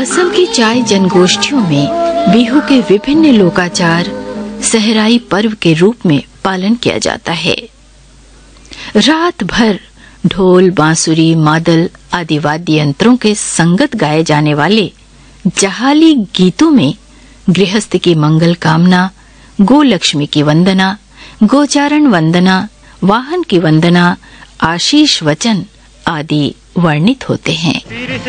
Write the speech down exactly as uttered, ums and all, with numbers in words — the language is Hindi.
असम की चाय जनगोष्ठियों में बिहू के विभिन्न लोकाचार सहराई पर्व के रूप में पालन किया जाता है। रात भर ढोल, बांसुरी, मादल आदि वाद्य यंत्रों के संगत गाए जाने वाले जहाली गीतों में गृहस्थ की मंगल कामना, गो लक्ष्मी की वंदना, गोचारण वंदना, वाहन की वंदना, आशीष वचन आदि वर्णित होते हैं।